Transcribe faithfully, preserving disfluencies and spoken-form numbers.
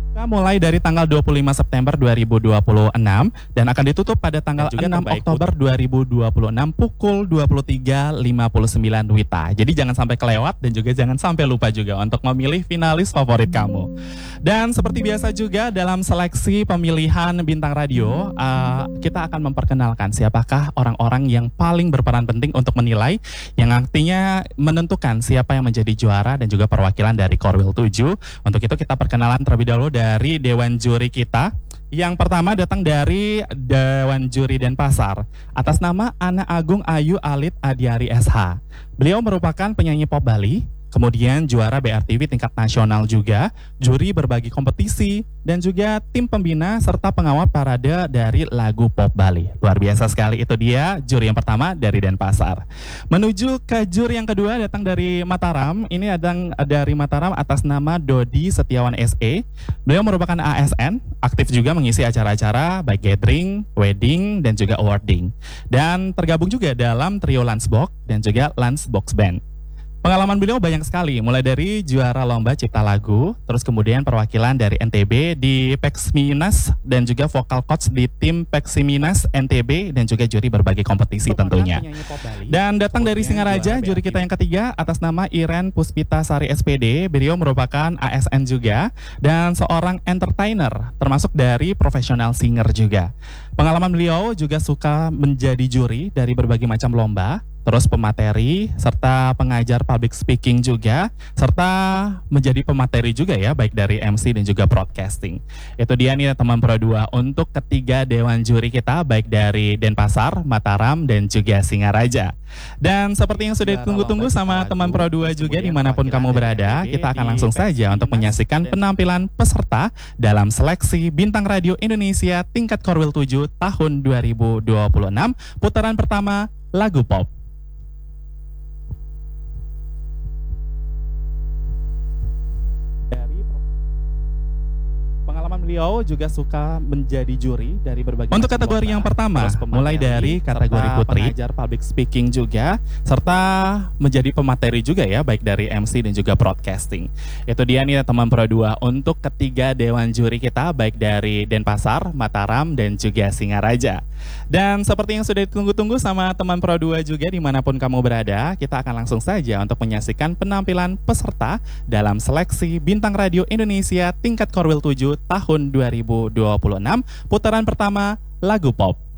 Mulai dari tanggal dua puluh lima September dua ribu dua puluh enam dan akan ditutup pada tanggal enam Oktober dua ribu dua puluh enam pukul dua puluh tiga lima puluh sembilan W I T A. Jadi jangan sampai kelewat dan juga jangan sampai lupa juga untuk memilih finalis favorit kamu. Dan seperti biasa juga dalam seleksi pemilihan bintang radio, uh, kita akan memperkenalkan siapakah orang-orang yang paling berperan penting untuk menilai, yang artinya menentukan siapa yang menjadi juara dan juga perwakilan dari Korwil tujuh. Untuk itu kita perkenalan terlebih dahulu dari Dewan Juri kita. Yang pertama datang dari Dewan Juri Denpasar atas nama Ana Agung Ayu Alit Adiari S H. Beliau merupakan penyanyi pop Bali, kemudian juara B R T V tingkat nasional juga, juri berbagai kompetisi, dan juga tim pembina serta pengawal parade dari lagu pop Bali. Luar biasa sekali, itu dia juri yang pertama dari Denpasar. Menuju ke juri yang kedua datang dari Mataram. Ini datang dari Mataram atas nama Dodi Setiawan S E. Beliau merupakan A S N, aktif juga mengisi acara-acara baik gathering, wedding, dan juga awarding. Dan tergabung juga dalam trio Lunchbox dan juga Lunchbox Band. Pengalaman beliau banyak sekali, mulai dari juara lomba cipta lagu, terus kemudian perwakilan dari N T B di Peksiminas dan juga vokal coach di tim Peksiminas N T B dan juga juri berbagai kompetisi tentunya. Dan datang dari Singaraja, juri kita yang ketiga atas nama Iren Puspita Sari S P D. Beliau merupakan A S N juga dan seorang entertainer, termasuk dari profesional singer juga. Pengalaman beliau juga suka menjadi juri dari berbagai macam lomba, terus pemateri, serta pengajar public speaking juga, serta menjadi pemateri juga ya, baik dari M C dan juga broadcasting. Itu dia nih teman Pro dua untuk ketiga dewan juri kita, baik dari Denpasar, Mataram, dan juga Singaraja. Dan seperti yang sudah ditunggu-tunggu sama teman Pro dua juga dimanapun kamu berada, kita akan langsung saja untuk menyaksikan penampilan peserta dalam seleksi Bintang Radio Indonesia tingkat Korwil tujuh tahun dua ribu dua puluh enam, putaran pertama lagu pop. Pengalaman beliau juga suka menjadi juri dari berbagai untuk kategori lomba, yang pertama mulai dari kategori putri, pengajar public speaking juga, serta menjadi pemateri juga ya, baik dari M C dan juga broadcasting. Itu dia nih teman Pro dua untuk ketiga dewan juri kita, baik dari Denpasar, Mataram, dan juga Singaraja. Dan seperti yang sudah ditunggu-tunggu sama teman Pro dua juga dimanapun kamu berada, kita akan langsung saja untuk menyaksikan penampilan peserta dalam seleksi Bintang Radio Indonesia tingkat Korwil tujuh tahun dua ribu dua puluh enam, putaran pertama lagu pop.